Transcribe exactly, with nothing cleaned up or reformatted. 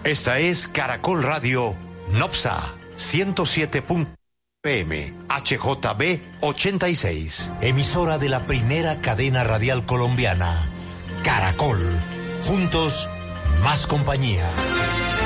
Esta es Caracol Radio Nopsa ciento siete punto P M, H J B ochenta y seis. Emisora de la primera cadena radial colombiana, Caracol. Juntos, más compañía.